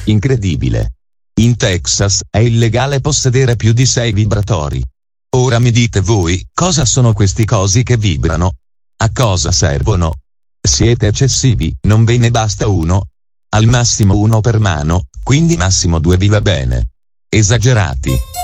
Incredibile. In Texas è illegale possedere più di 6 vibratori. Ora mi dite voi, cosa sono questi cosi che vibrano? A cosa servono? Siete eccessivi, non ve ne basta uno? Al massimo uno per mano, quindi massimo 2 vi va bene. Esagerati.